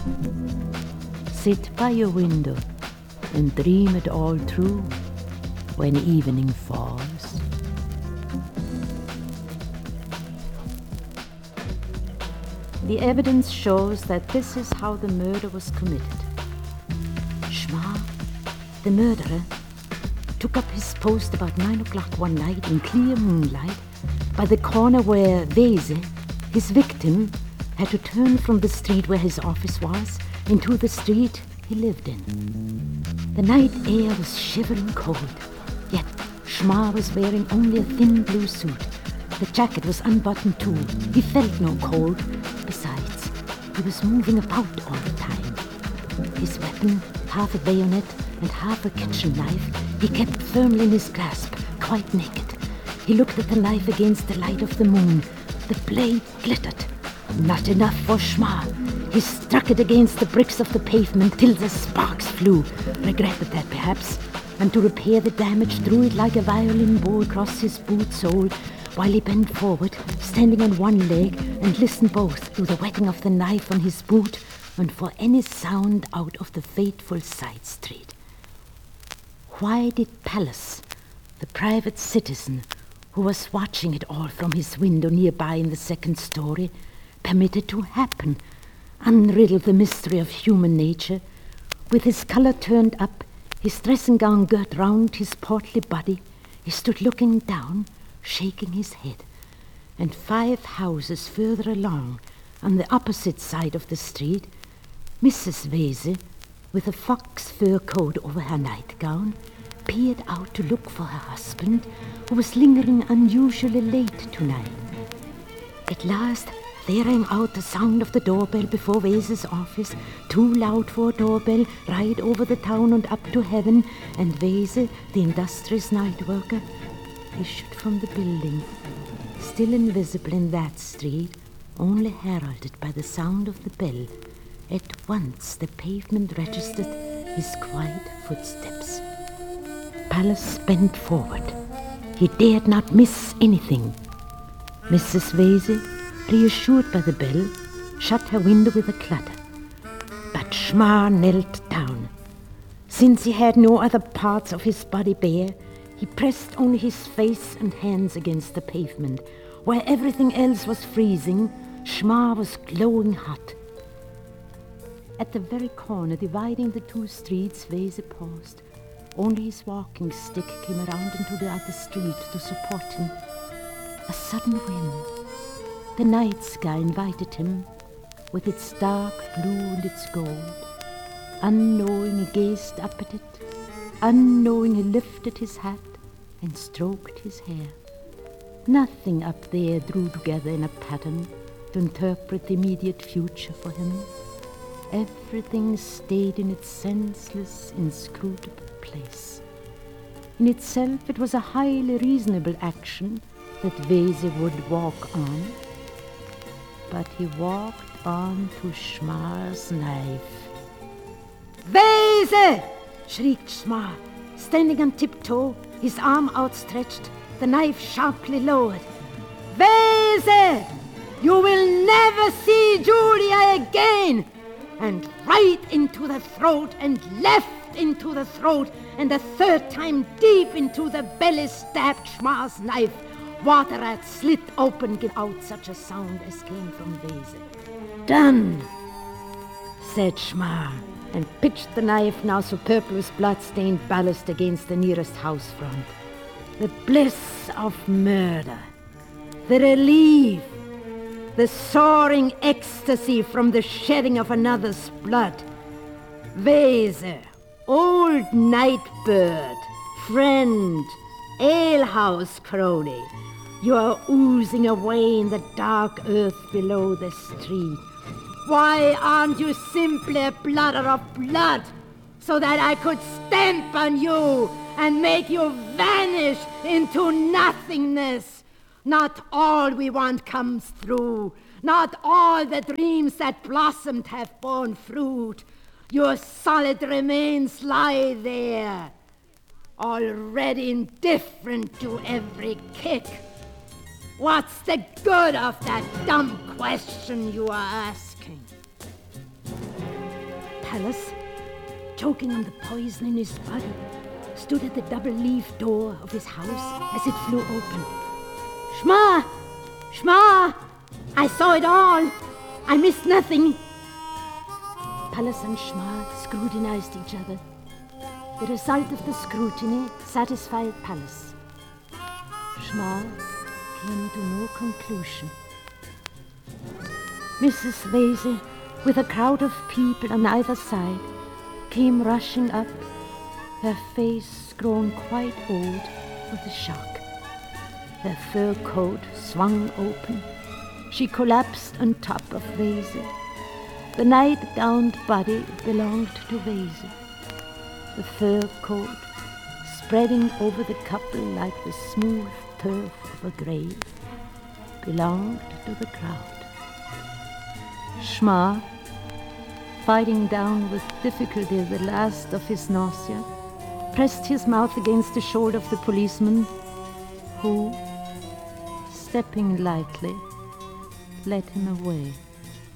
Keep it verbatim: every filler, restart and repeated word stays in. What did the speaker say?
Sit by your window and dream it all through when evening falls. The evidence shows that this is how the murder was committed. Schmar, the murderer, took up his post about nine o'clock one night in clear moonlight by the corner where Weise, his victim, had to turn from the street where his office was into the street he lived in. The night air was shivering cold, yet Schmar was wearing only a thin blue suit. The jacket was unbuttoned too. He felt no cold. Besides, he was moving about all the time. His weapon, half a bayonet and half a kitchen knife, he kept firmly in his grasp, quite naked. He looked at the knife against the light of the moon. The blade glittered. Not enough for Schmar. He struck it against the bricks of the pavement till the sparks flew. Regretted that, perhaps, and to repair the damage threw it like a violin bow across his boot sole while he bent forward, standing on one leg, and listened both to the whetting of the knife on his boot and for any sound out of the fateful side street. Why did Pallas, the private citizen who was watching it all from his window nearby in the second story, permit it to happen, unriddle the mystery of human nature? With his collar turned up, his dressing gown girt round his portly body, he stood looking down, shaking his head. And five houses further along, on the opposite side of the street, Missus Weise, with a fox fur coat over her nightgown, peered out to look for her husband, who was lingering unusually late tonight. At last, there rang out the sound of the doorbell before Weise's office, too loud for a doorbell, right over the town and up to heaven, and Weise, the industrious night worker, issued from the building, still invisible in that street, only heralded by the sound of the bell. At once the pavement registered his quiet footsteps. Pallas bent forward. He dared not miss anything. Missus Weise, reassured by the bell, shut her window with a clatter. But Schmar knelt down. Since he had no other parts of his body bare, he pressed only his face and hands against the pavement. Where everything else was freezing, Schmar was glowing hot. At the very corner dividing the two streets, Weise paused. Only his walking stick came around into the other street to support him. A sudden whim. The night sky invited him, with its dark blue and its gold. Unknowing he gazed up at it. Unknowing he lifted his hat and stroked his hair. Nothing up there drew together in a pattern to interpret the immediate future for him. Everything stayed in its senseless, inscrutable place. In itself, it was a highly reasonable action that Weise would walk on. But he walked on to Schmar's knife. "Weise!" shrieked Schmar, standing on tiptoe, his arm outstretched, the knife sharply lowered. "Weise! You will never see Julia again!" And right into the throat, and left into the throat, and a third time deep into the belly stabbed Schmar's knife. Water had slit open, giving out such a sound as came from Weise. "Done," said Schmar, and pitched the knife, now superfluous blood-stained ballast, against the nearest house front. The bliss of murder, the relief, the soaring ecstasy from the shedding of another's blood. Weise, old night bird, friend, alehouse crony, you are oozing away in the dark earth below the street. Why aren't you simply a blotter of blood, so that I could stamp on you and make you vanish into nothingness? Not all we want comes through. Not all the dreams that blossomed have borne fruit. Your solid remains lie there, already indifferent to every kick. What's the good of that dumb question you are asking? Palace, choking on the poison in his body, stood at the double-leaf door of his house as it flew open. Shma! Shma! I saw it all! I missed nothing! Palace and Shma scrutinized each other. The result of the scrutiny satisfied Palace. Shma came to no conclusion. Missus Wese, with a crowd of people on either side, came rushing up, her face grown quite old with the shock. Her fur coat swung open. She collapsed on top of Wese. The night-gowned body belonged to Wese. The fur coat, spreading over the couple like the smooth turf of a grave, belonged to the crowd. Shma, fighting down with difficulty the last of his nausea, pressed his mouth against the shoulder of the policeman, who, stepping lightly, led him away.